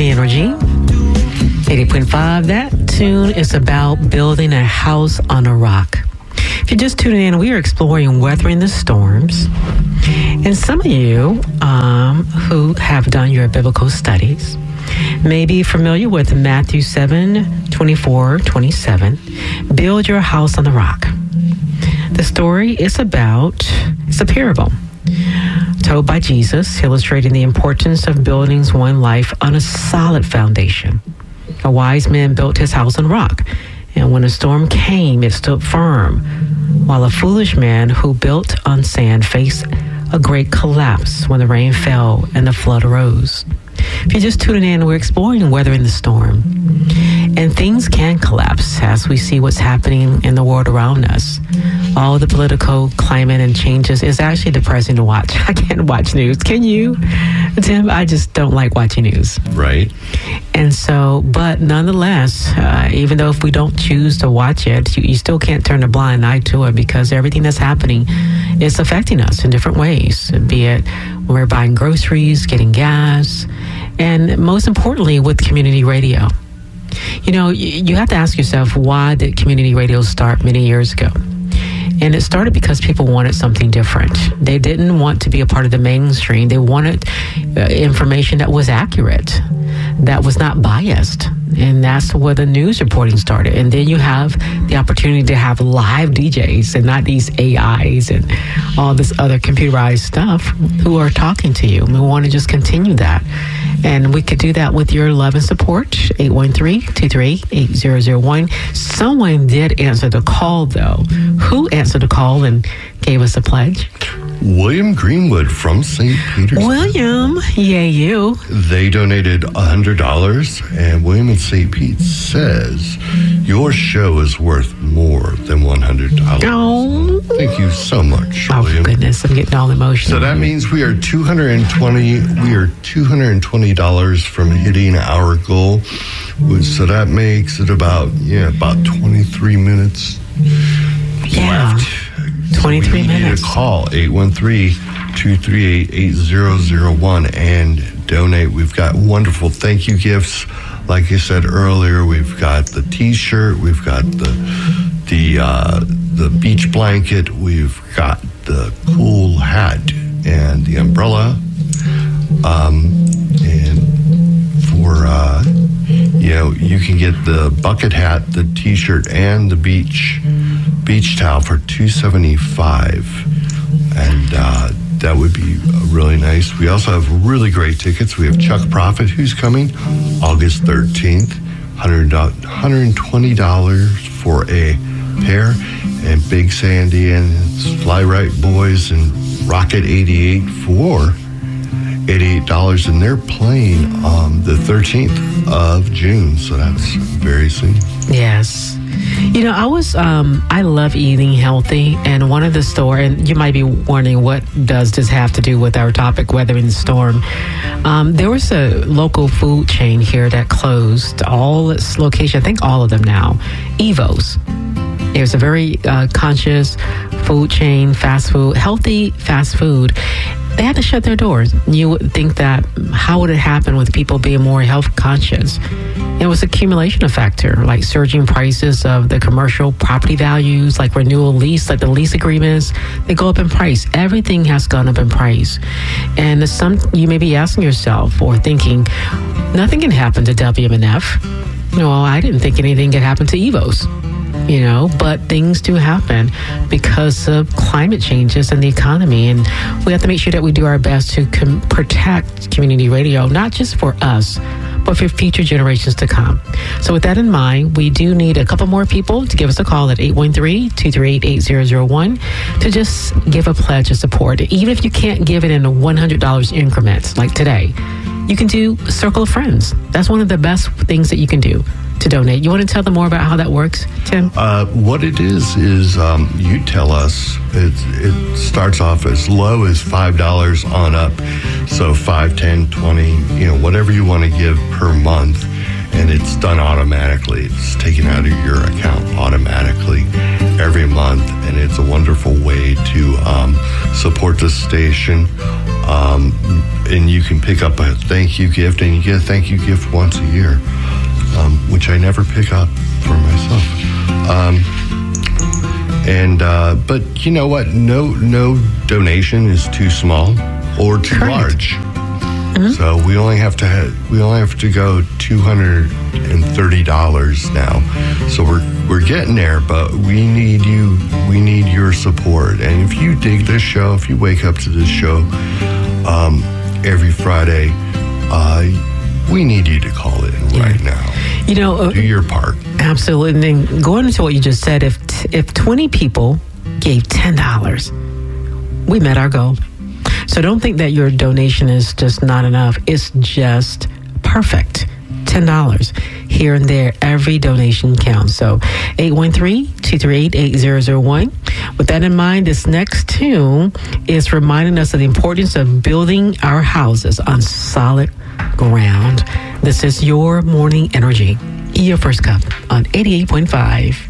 High Energy. 80.5. That tune is about building a house on a rock. If you're just tuning in, we are exploring weathering the storms. And some of you who have done your biblical studies may be familiar with Matthew 7:24-27. Build your house on the rock. The story is it's a parable told by Jesus, illustrating the importance of building one's life on a solid foundation. A wise man built his house on rock, and when a storm came, it stood firm, while a foolish man who built on sand faced a great collapse when the rain fell and the flood arose. If you're just tuning in, we're exploring weathering the storm. And things can collapse as we see what's happening in the world around us. All the political climate and changes is actually depressing to watch. I can't watch news. Can you, Tim? I just don't like watching news. Right. And so, but nonetheless, even though if we don't choose to watch it, you still can't turn a blind eye to it, because everything that's happening is affecting us in different ways, be it when we're buying groceries, getting gas, and most importantly, with community radio. You know, you have to ask yourself, why did community radio start many years ago? And it started because people wanted something different. They didn't want to be a part of the mainstream. They wanted information that was accurate, that was not biased. And that's where the news reporting started. And then you have the opportunity to have live DJs and not these AIs and all this other computerized stuff who are talking to you. We want to just continue that. And we could do that with your love and support, 813-238-8001. Someone did answer the call, though. Who answered the call and gave us a pledge? William Greenwood from St. Petersburg. William, yay you. They donated $100, and William in St. Pete says, your show is worth more than $100. Oh. Thank you so much, Oh, William. goodness, I'm getting all emotional. So that means we are $220 from hitting our goal. So that makes it about 23 minutes left. 23 minutes. You need to call 813-238-8001 and donate. We've got wonderful thank you gifts. Like I said earlier, we've got the T-shirt, we've got the beach blanket, we've got the cool hat and the umbrella. And for you can get the bucket hat, the T-shirt, and the beach towel for $275, and that would be really nice. We also have really great tickets. We have Chuck Prophet, who's coming August 13th, $120 for a pair, and Big Sandy and Fly Right Boys and Rocket 88 for $88, and they're playing on the 13th of June, so that's very soon. Yes. You know, I love eating healthy, and one of the store, and you might be wondering, what does this have to do with our topic, weathering the storm? There was a local food chain here that closed all its location, I think all of them now, Evo's. It was a very conscious food chain, fast food, healthy fast food. They had to shut their doors. You would think that, how would it happen with people being more health conscious? It was accumulation of factor, like surging prices of the commercial property values, like renewal lease, like the lease agreements, they go up in price. Everything has gone up in price. And you may be asking yourself or thinking, nothing can happen to WM&F. No, I didn't think anything could happen to Evo's. But things do happen because of climate changes and the economy. And we have to make sure that we do our best to protect community radio, not just for us, but for future generations to come. So with that in mind, we do need a couple more people to give us a call at 813-238-8001 to just give a pledge of support. Even if you can't give it in $100 increments like today, you can do Circle of Friends. That's one of the best things that you can do to donate. You want to tell them more about how that works, Tim? What it is you tell us. It starts off as low as $5 on up. So 5, 10, 20, whatever you want to give per month. And it's done automatically. It's taken out of your account automatically every month. And it's a wonderful way to support the station. and you can pick up a thank you gift, and you get a thank you gift once a year, which I never pick up for myself. But you know what? No donation is too small or too large. Mm-hmm. So we only have to go $230 now. So we're getting there, but we need you. We need your support. And if you dig this show, if you wake up to this show every Friday, we need you to call in right now. You know, do your part. Absolutely. And going into what you just said, if 20 people gave $10, we met our goal. So don't think that your donation is just not enough. It's just perfect. $10 here and there. Every donation counts. So 813-238-8001. With that in mind, this next tune is reminding us of the importance of building our houses on solid ground. This is Your Morning Energy. Your First Cup on 88.5.